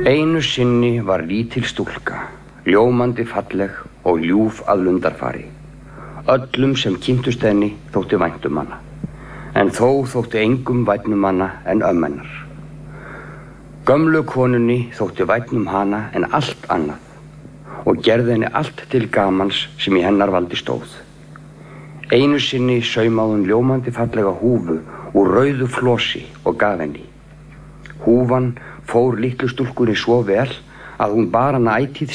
Einu sinni var lítil stúlka, ljómandi falleg og ljúf að lundarfari. Öllum sem kynntust henni þótti vænt hana, en þó þótti engum vænn hana en hennar. Gömlu konunni þótti vænn hana en allt annað og gerði henni allt til gamans sem í hennar valdi stóð. Einu sinni saumaði hún ljómandi fallega húfu úr rauðu flosi og gaf henni. Húfan fór litlu stúlkunni svo vel að hún bar hana ætíð